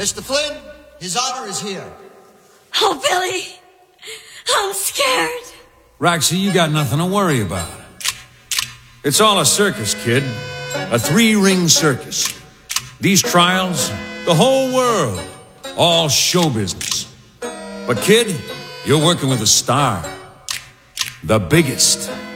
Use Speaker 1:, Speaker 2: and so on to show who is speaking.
Speaker 1: Mr. Flynn, his honor is here.
Speaker 2: Oh, Billy, I'm scared.
Speaker 3: Roxy, you got nothing to worry about. It's all a circus, kid. A 3-ring circus. These trials, the whole world, all show business. But kid, you're working with a star. The biggest.